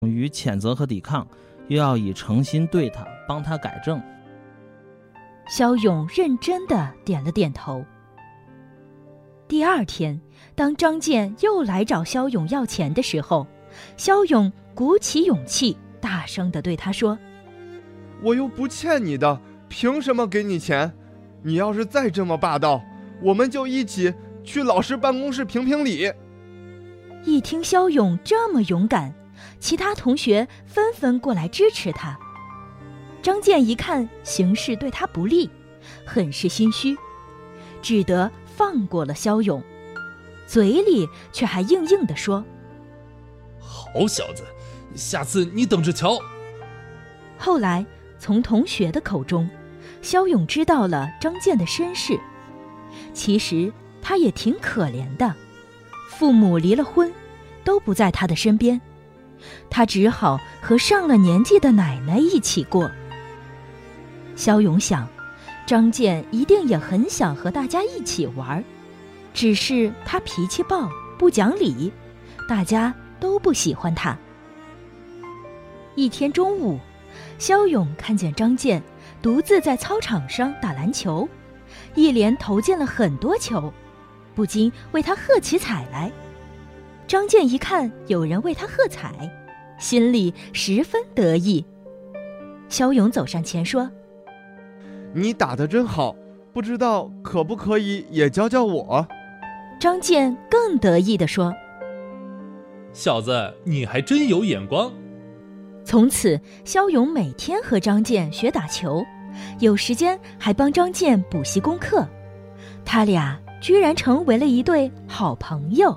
于谴责和抵抗，又要以诚心对他，帮他改正。 萧勇认真地点了点头。第二天，当张健又来找萧勇要钱的时候，萧勇鼓起勇气，大声地对他说： 我又不欠你的，凭什么给你钱？你要是再这么霸道，我们就一起去老师办公室评评理。 一听萧勇这么勇敢，其他同学纷纷过来支持他。张健一看形势对他不利，很是心虚，只得放过了萧勇，嘴里却还硬硬地说： 好小子，下次你等着瞧。 后来从同学的口中，萧勇知道了张健的身世。其实他也挺可怜的，父母离了婚，都不在他的身边，他只好和上了年纪的奶奶一起过。萧勇想，张健一定也很想和大家一起玩，只是他脾气暴，不讲理，大家都不喜欢他。一天中午，萧勇看见张健独自在操场上打篮球，一连投进了很多球，不禁为他喝起彩来。张健一看有人为他喝彩，心里十分得意。萧勇走上前说： 你打得真好，不知道可不可以也教教我？ 张健更得意地说： 小子，你还真有眼光。 从此，萧勇每天和张健学打球，有时间还帮张健补习功课，他俩居然成为了一对好朋友。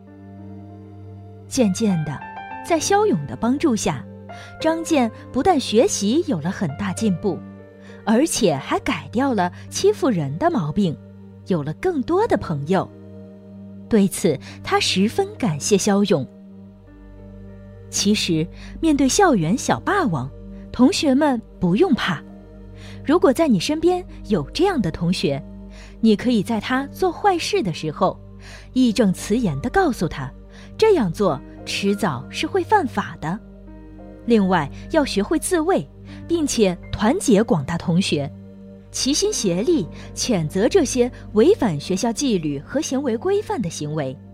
渐渐的，在萧勇的帮助下，张健不但学习有了很大进步，而且还改掉了欺负人的毛病，有了更多的朋友。对此，他十分感谢萧勇。其实，面对校园小霸王，同学们不用怕。如果在你身边有这样的同学，你可以在他做坏事的时候，义正辞严地告诉他，这样做迟早是会犯法的。另外，要学会自卫，并且团结广大同学，齐心协力谴责这些违反学校纪律和行为规范的行为。